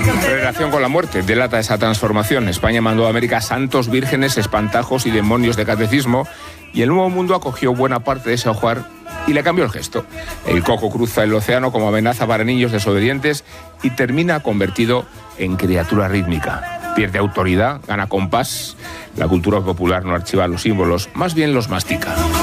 Relación con la muerte delata esa transformación. España mandó a América santos, vírgenes, espantajos y demonios de catecismo, y el Nuevo Mundo acogió buena parte de ese ajuar y le cambió el gesto. El coco cruza el océano como amenaza para niños desobedientes y termina convertido en criatura rítmica. Pierde autoridad, gana compás. La cultura popular no archiva los símbolos, más bien los mastica.